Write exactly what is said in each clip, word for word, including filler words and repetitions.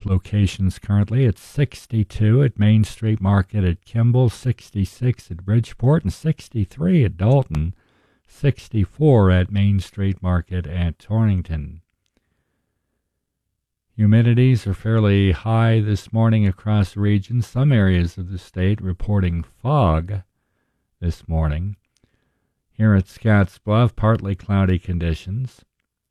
locations currently. It's sixty-two at Main Street Market at Kimball, sixty-six at Bridgeport, and sixty-three at Dalton, sixty-four at Main Street Market at Torrington. Humidities are fairly high this morning across the region. Some areas of the state reporting fog this morning. Here at Scottsbluff, partly cloudy conditions.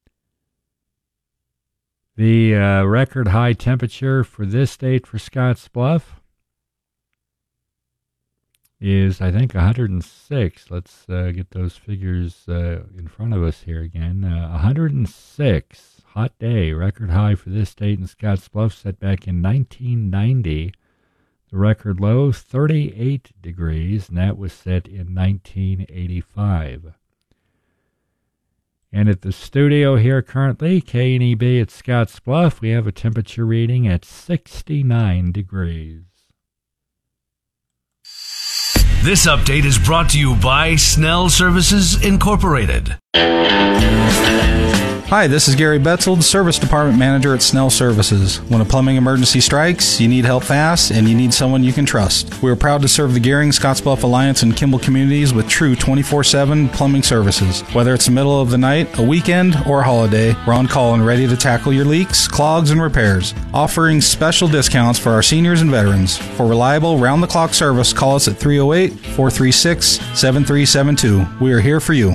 The uh, record high temperature for this date for Scottsbluff is, I think, one hundred six. Let's uh, get those figures uh, in front of us here again. Uh, one hundred six. Hot day, record high for this date in Scottsbluff, set back in nineteen ninety. The record low, thirty-eight degrees, and that was set in nineteen eighty-five. And at the studio here currently, K N E B at Scottsbluff, we have a temperature reading at sixty-nine degrees. This update is brought to you by Snell Services Incorporated. Hi, this is Gary Betzold, Service Department Manager at Snell Services. When a plumbing emergency strikes, you need help fast, and you need someone you can trust. We are proud to serve the Gehring, Scottsbluff Alliance, and Kimball communities with true twenty-four seven plumbing services. Whether it's the middle of the night, a weekend, or a holiday, we're on call and ready to tackle your leaks, clogs, and repairs. Offering special discounts for our seniors and veterans. For reliable, round-the-clock service, call us at three oh eight, four three six, seven three seven two. We are here for you.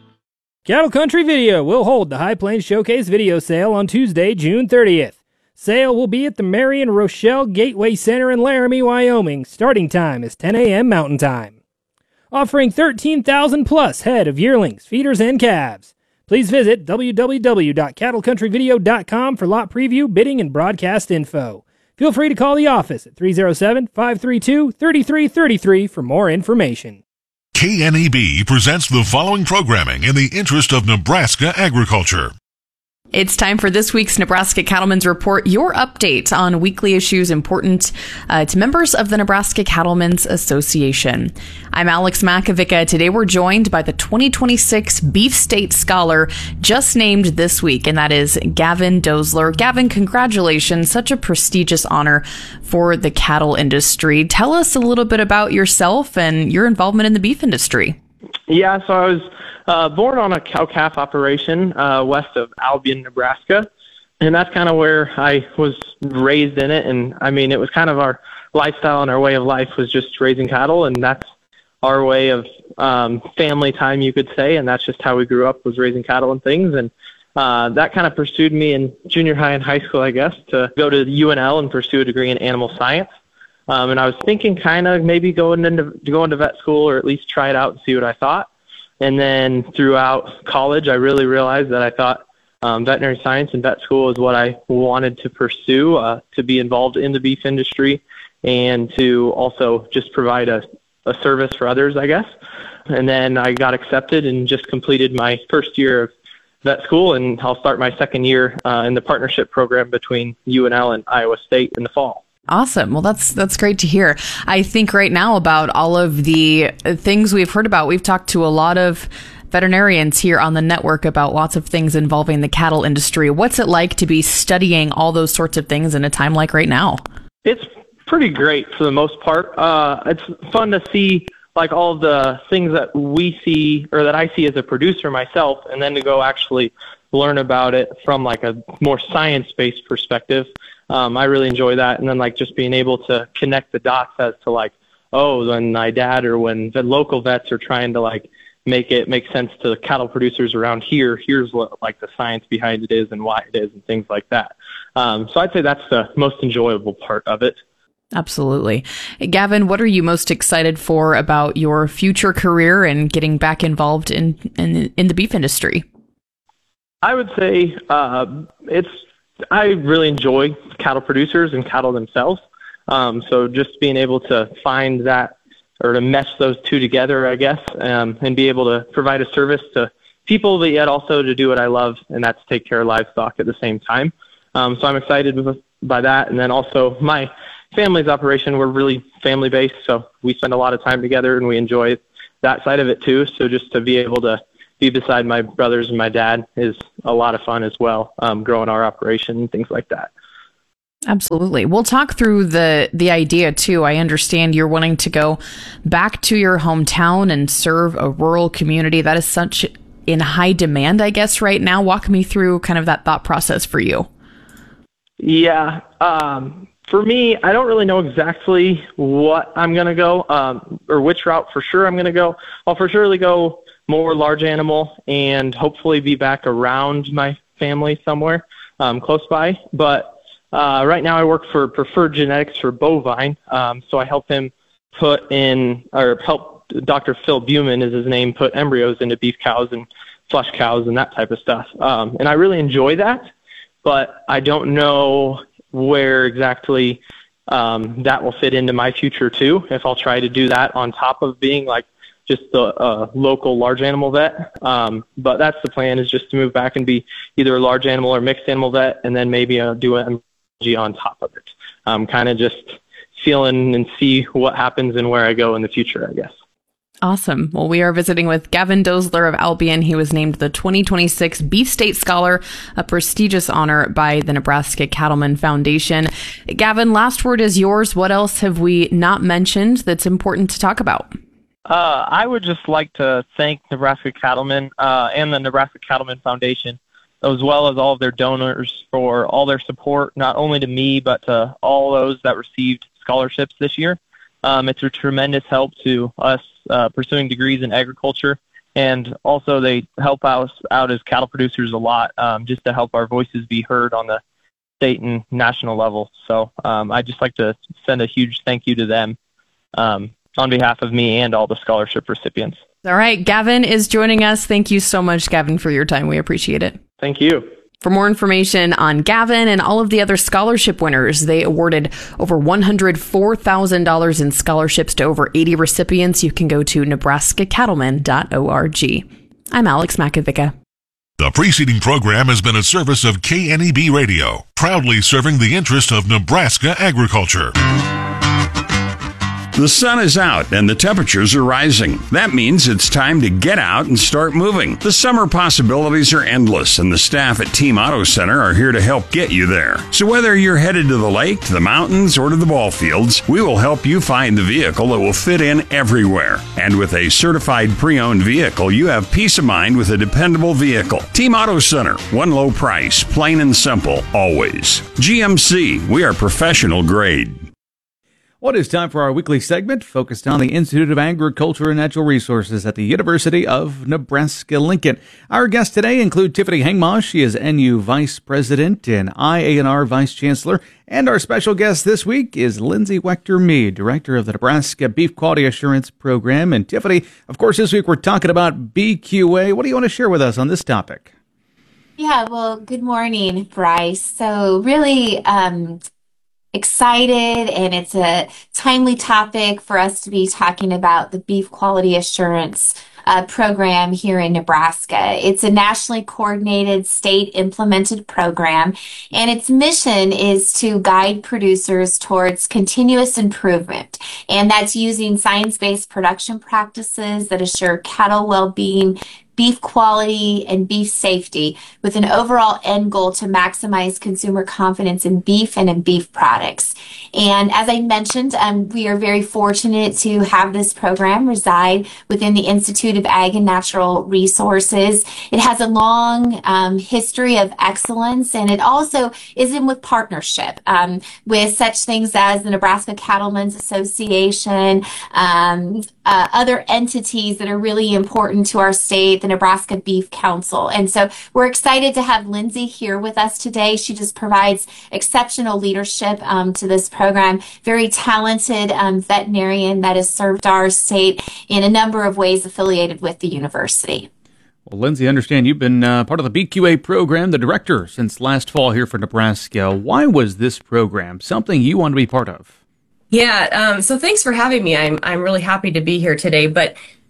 Cattle Country Video will hold the High Plains Showcase video sale on Tuesday, June thirtieth. Sale will be at the Marion Rochelle Gateway Center in Laramie, Wyoming. Starting time is ten a.m. Mountain Time. Offering thirteen thousand plus head of yearlings, feeders, and calves. Please visit w w w dot cattle country video dot com for lot preview, bidding, and broadcast info. Feel free to call the office at three oh seven, five three two, three three three three for more information. K N E B presents the following programming in the interest of Nebraska agriculture. It's time for this week's Nebraska Cattlemen's Report, your update on weekly issues important uh, to members of the Nebraska Cattlemen's Association. I'm Alex Makovica. Today we're joined by the twenty twenty-six Beef State Scholar just named this week, and that is Gavin Dosler. Gavin, congratulations. Such a prestigious honor for the cattle industry. Tell us a little bit about yourself and your involvement in the beef industry. Yeah, so I was uh, born on a cow-calf operation uh, west of Albion, Nebraska, and that's kind of where I was raised in it. And, I mean, it was kind of our lifestyle and our way of life was just raising cattle, and that's our way of um, family time, you could say, and that's just how we grew up, was raising cattle and things. And uh, that kind of pursued me in junior high and high school, I guess, to go to U N L and pursue a degree in animal science. Um, and I was thinking kind of maybe going into going to vet school, or at least try it out and see what I thought. And then throughout college, I really realized that I thought um, veterinary science and vet school is what I wanted to pursue, uh, to be involved in the beef industry and to also just provide a, a service for others, I guess. And then I got accepted and just completed my first year of vet school, and I'll start my second year uh, in the partnership program between U N L and Iowa State in the fall. Awesome. Well, that's that's great to hear. I think right now about all of the things we've heard about. We've talked to a lot of veterinarians here on the network about lots of things involving the cattle industry. What's it like to be studying all those sorts of things in a time like right now? It's pretty great for the most part. Uh, it's fun to see like all of the things that we see, or that I see as a producer myself, and then to go actually learn about it from like a more science-based perspective. Um, I really enjoy that. And then like just being able to connect the dots as to like, oh, when my dad or when the local vets are trying to like make it make sense to the cattle producers around here, here's what like the science behind it is and why it is and things like that. Um, so I'd say that's the most enjoyable part of it. Absolutely. Gavin, what are you most excited for about your future career and getting back involved in, in, in the beef industry? I would say uh, it's, I really enjoy cattle producers and cattle themselves. Um, so just being able to find that, or to mesh those two together, I guess, um, and be able to provide a service to people, but yet also to do what I love, and that's take care of livestock at the same time. Um, so I'm excited by that. And then also my family's operation, we're really family-based, so we spend a lot of time together, and we enjoy that side of it too. So just to be able to be beside my brothers and my dad is a lot of fun as well, um, growing our operation and things like that. Absolutely. We'll talk through the the idea too. I understand you're wanting to go back to your hometown and serve a rural community that is such in high demand, I guess, right now. Walk me through kind of that thought process for you. Yeah. Um, for me, I don't really know exactly what I'm going to go um, or which route for sure I'm going to go. I'll for surely go more large animal and hopefully be back around my family somewhere um, close by. But Uh, right now I work for Preferred Genetics for bovine, um, so I help him put in, or help Doctor Phil Buman is his name, put embryos into beef cows and flush cows and that type of stuff. Um, and I really enjoy that, but I don't know where exactly um, that will fit into my future too, if I'll try to do that on top of being like just the uh, local large animal vet. Um, but that's the plan, is just to move back and be either a large animal or mixed animal vet, and then maybe uh, do a on top of it. Um, kind of just feeling and see what happens and where I go in the future, I guess. Awesome. Well, we are visiting with Gavin Dosler of Albion. He was named the twenty twenty-six Beef State Scholar, a prestigious honor by the Nebraska Cattlemen Foundation. Gavin, last word is yours. What else have we not mentioned that's important to talk about? Uh, I would just like to thank Nebraska Cattlemen uh, and the Nebraska Cattlemen Foundation, as well as all of their donors, for all their support, not only to me, but to all those that received scholarships this year. Um, it's a tremendous help to us uh, pursuing degrees in agriculture, and also they help us out as cattle producers a lot, um, just to help our voices be heard on the state and national level. So um, I'd just like to send a huge thank you to them um, on behalf of me and all the scholarship recipients. All right, Gavin is joining us. Thank you so much, Gavin, for your time. We appreciate it. Thank you. For more information on Gavin and all of the other scholarship winners, they awarded over one hundred four thousand dollars in scholarships to over eighty recipients. You can go to nebraska cattlemen dot org. I'm Alex Makovica. The preceding program has been a service of K N E B Radio, proudly serving the interest of Nebraska agriculture. The sun is out and the temperatures are rising. That means it's time to get out and start moving. The summer possibilities are endless, and the staff at Team Auto Center are here to help get you there. So whether you're headed to the lake, to the mountains, or to the ball fields, we will help you find the vehicle that will fit in everywhere. And with a certified pre-owned vehicle, you have peace of mind with a dependable vehicle. Team Auto Center, one low price, plain and simple, always. G M C, we are professional grade. Well, it is time for our weekly segment focused on the Institute of Agriculture and Natural Resources at the University of Nebraska-Lincoln. Our guests today include Tiffany Hengmaw. She is N U Vice President and I A N R Vice Chancellor. And our special guest this week is Lindsay Wechter-Mead, Director of the Nebraska Beef Quality Assurance Program. And Tiffany, of course, this week we're talking about B Q A. What do you want to share with us on this topic? Yeah, well, good morning, Bryce. So really, um, excited, and it's a timely topic for us to be talking about the beef quality assurance uh, program here in Nebraska. It's a nationally coordinated, state implemented program, and its mission is to guide producers towards continuous improvement, and that's using science-based production practices that assure cattle well-being, beef quality, and beef safety, with an overall end goal to maximize consumer confidence in beef and in beef products. And as I mentioned, um, we are very fortunate to have this program reside within the Institute of Ag and Natural Resources. It has a long um, history of excellence, and it also is in with partnership um, with such things as the Nebraska Cattlemen's Association, um, uh, other entities that are really important to our state, the Nebraska Beef Council. And so we're excited to have Lindsay here with us today. She just provides exceptional leadership um, to this program. Very talented um, veterinarian that has served our state in a number of ways affiliated with the university. Well, Lindsay, I understand you've been uh, part of the B Q A program, the director, since last fall here for Nebraska. Why was this program something you want to be part of? Yeah, um, so thanks for having me. I'm I'm really happy to be here today. But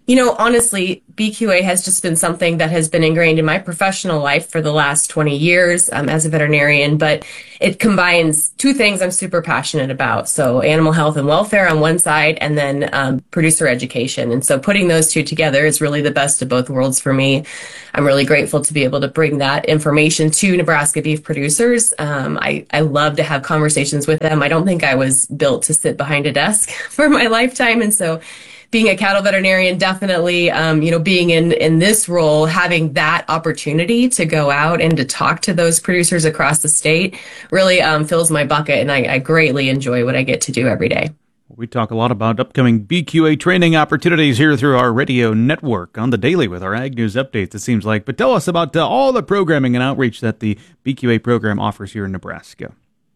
You know, honestly, B Q A has just been something that has been ingrained in my professional life for the last twenty years um, as a veterinarian, but it combines two things I'm super passionate about. So animal health and welfare on one side, and then um, producer education. And so putting those two together is really the best of both worlds for me. I'm really grateful to be able to bring that information to Nebraska beef producers. Um, I, I love to have conversations with them. I don't think I was built to sit behind a desk for my lifetime. And so being a cattle veterinarian, definitely, um, you know, being in, in this role, having that opportunity to go out and to talk to those producers across the state really um, fills my bucket, and I, I greatly enjoy what I get to do every day. We talk a lot about upcoming B Q A training opportunities here through our radio network on the daily with our Ag News updates, it seems like. But tell us about uh, all the programming and outreach that the B Q A program offers here in Nebraska.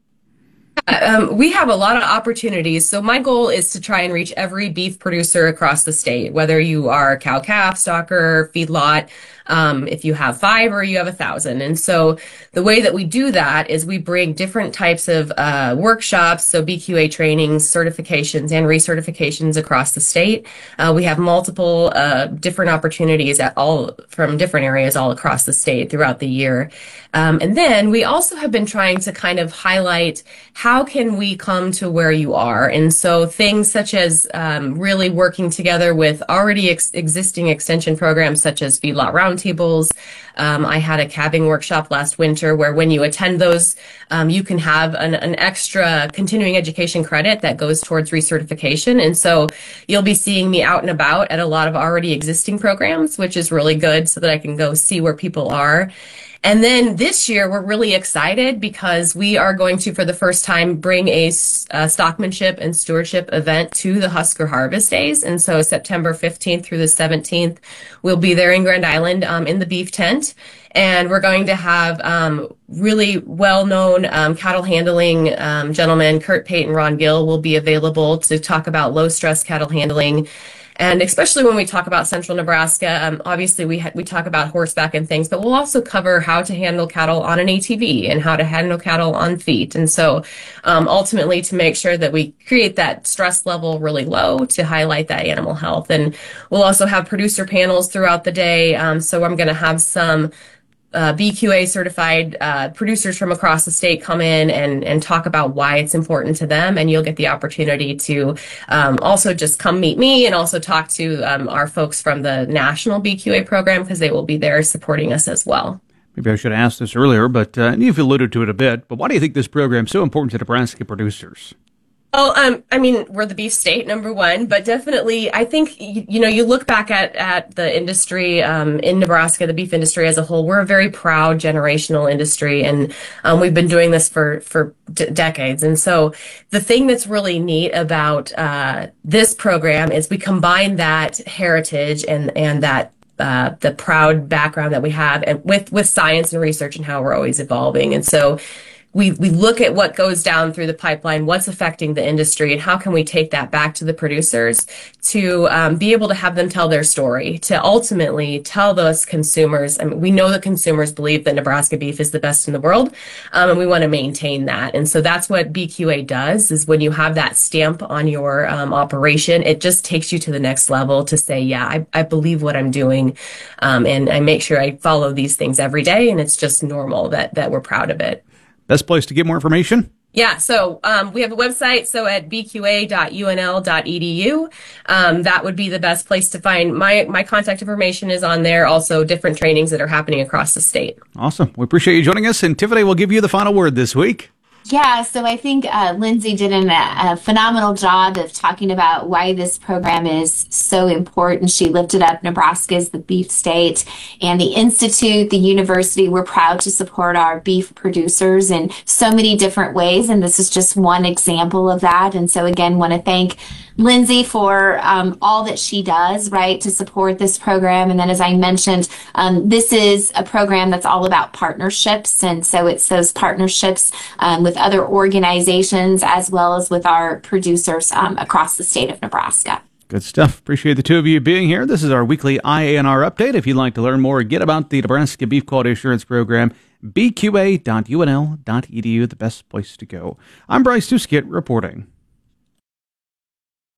Um, we have a lot of opportunities. So my goal is to try and reach every beef producer across the state, whether you are cow-calf, stocker, feedlot, um, if you have five or you have a thousand. And so the way that we do that is we bring different types of uh, workshops, so B Q A trainings, certifications, and recertifications across the state. Uh, we have multiple uh, different opportunities at all from different areas all across the state throughout the year. Um, and then we also have been trying to kind of highlight how can we come to where you are. And so things such as um, really working together with already ex- existing extension programs such as feedlot roundtables. Um, I had a calving workshop last winter where when you attend those, um, you can have an, an extra continuing education credit that goes towards recertification. And so you'll be seeing me out and about at a lot of already existing programs, which is really good so that I can go see where people are. And then this year, we're really excited because we are going to, for the first time, bring a, a stockmanship and stewardship event to the Husker Harvest Days. And so September fifteenth through the seventeenth, we'll be there in Grand Island um, in the beef tent. And we're going to have um, really well-known um, cattle handling um, gentlemen, Kurt Pate and Ron Gill, will be available to talk about low-stress cattle handling. And especially when we talk about central Nebraska, um, obviously we ha- we talk about horseback and things, but we'll also cover how to handle cattle on an A T V and how to handle cattle on feet. And so um, ultimately to make sure that we create that stress level really low to highlight that animal health. And we'll also have producer panels throughout the day. Um, so I'm going to have some Uh, B Q A certified uh, producers from across the state come in and, and talk about why it's important to them. And you'll get the opportunity to um, also just come meet me and also talk to um, our folks from the national B Q A program because they will be there supporting us as well. Maybe I should have asked this earlier, but uh, you've alluded to it a bit. But why do you think this program is so important to Nebraska producers? Well, um, I mean, we're the beef state, number one, but definitely, I think, you, you know, you look back at, at the industry um, in Nebraska, the beef industry as a whole, we're a very proud generational industry, and um, we've been doing this for, for d- decades. And so the thing that's really neat about uh, this program is we combine that heritage and, and that Uh, the proud background that we have and with, with science and research and how we're always evolving. And so we, we look at what goes down through the pipeline, what's affecting the industry, and how can we take that back to the producers to um, be able to have them tell their story, to ultimately tell those consumers. I mean, we know that consumers believe that Nebraska beef is the best in the world, um, and we want to maintain that. And so that's what B Q A does, is when you have that stamp on your um, operation, it just takes you to the next level to say, yeah, I, I believe what I'm doing, um, and I make sure I follow these things every day, and it's just normal that, that we're proud of it. Best place to get more information? Yeah, so um, we have a website, so at b q a dot u n l dot e d u. Um, that would be the best place to find. My my contact information is on there, also different trainings that are happening across the state. Awesome. We appreciate you joining us, and Tiffany will give you the final word this week. Yeah, so I think uh, Lindsay did an, a phenomenal job of talking about why this program is so important. She lifted up Nebraska as the beef state, and the Institute, the university, we're proud to support our beef producers in so many different ways, and this is just one example of that. And so again, want to thank Lindsay for um, all that she does, right, to support this program. And then, as I mentioned, um, this is a program that's all about partnerships. And so it's those partnerships um, with other organizations as well as with our producers um, across the state of Nebraska. Good stuff. Appreciate the two of you being here. This is our weekly I A N R update. If you'd like to learn more, get about the Nebraska Beef Quality Assurance Program, b q a dot u n l dot e d u, the best place to go. I'm Bryce Tuskett reporting.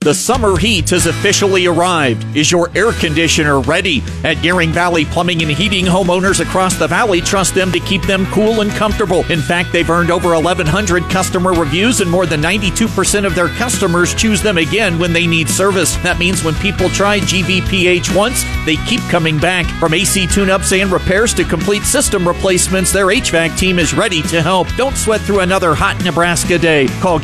The summer heat has officially arrived. Is your air conditioner ready? At Gearing Valley Plumbing and Heating, homeowners across the valley trust them to keep them cool and comfortable. In fact, they've earned over eleven hundred customer reviews, and more than ninety-two percent of their customers choose them again when they need service. That means when people try G V P H once, they keep coming back. From A C tune-ups and repairs to complete system replacements, their H V A C team is ready to help. Don't sweat through another hot Nebraska day. Call